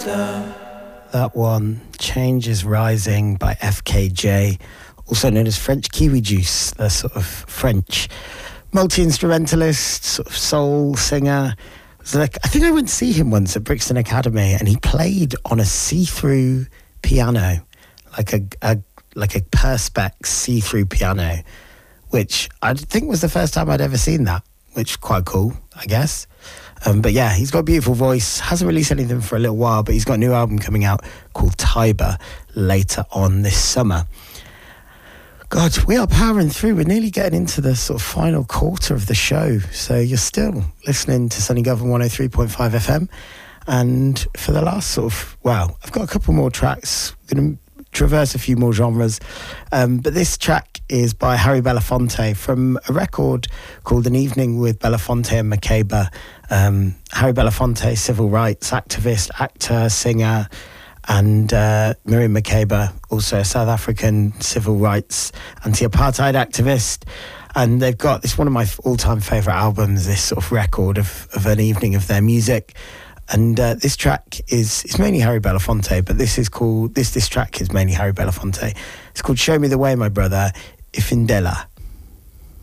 That one, Change is Rising by FKJ, also known as French Kiwi Juice, the sort of French multi-instrumentalist, sort of soul singer. I think I went to see him once at Brixton Academy, and he played on a see-through piano, like a Perspex see-through piano, which I think was the first time I'd ever seen that, which is quite cool, I guess. But yeah, he's got a beautiful voice, hasn't released anything for a little while, but he's got a new album coming out called Tiber later on this summer. God, we are powering through. We're nearly getting into the sort of final quarter of the show. So you're still listening to Sunny Govan 103.5 FM. And for the last sort of, I've got a couple more tracks. I'm going to traverse a few more genres. But this track is by Harry Belafonte from a record called An Evening with Belafonte and Makeba. Harry Belafonte, civil rights activist, actor, singer, and Miriam Makeba, also a South African civil rights anti-apartheid activist. And they've got this, one of my all-time favourite albums, this sort of record of an evening of their music. And this track is mainly Harry Belafonte, but this track is mainly Harry Belafonte. It's called Show Me the Way, My Brother, Ifindela.